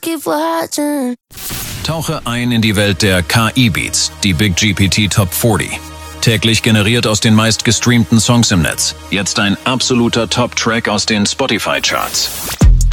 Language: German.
keep watching. Tauche ein in die Welt der KI-Beats, die Big GPT Top 40. Täglich generiert aus den meistgestreamten Songs im Netz. Jetzt ein absoluter Top-Track aus den Spotify-Charts.